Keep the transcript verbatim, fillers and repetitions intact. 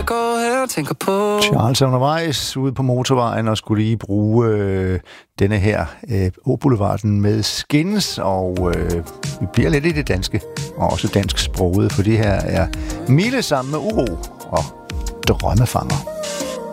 går her og tænker på. Charles er undervejs ude på motorvejen og skulle lige bruge øh, denne her øh, Åboulevarden med Skins, og øh, vi bliver lidt i det danske, og også dansk sproget, for det her er Mille sammen med Uro og Drømmefanger.